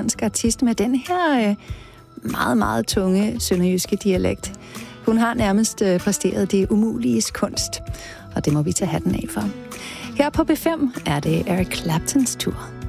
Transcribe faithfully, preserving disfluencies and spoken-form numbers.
amerikansk artist med den her øh, meget, meget tunge sønderjyske dialekt. Hun har nærmest øh, præsteret det umuliges kunst, og det må vi tage hatten af for. Her på B fem er det Eric Claptons tur.